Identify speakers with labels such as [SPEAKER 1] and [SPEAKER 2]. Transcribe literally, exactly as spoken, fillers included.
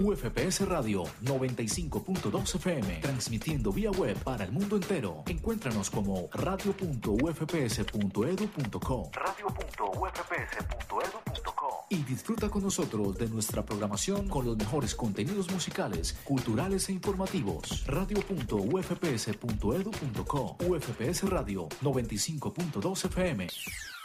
[SPEAKER 1] U F P S Radio noventa y cinco punto dos F M, transmitiendo vía web para el mundo entero. Encuéntranos como radio punto u f p s punto e d u punto co. radio punto u f p s punto e d u punto co. Y disfruta con nosotros de nuestra programación con los mejores contenidos musicales, culturales e informativos. radio punto u f p s punto e d u punto co. U F P S Radio noventa y cinco punto dos F M.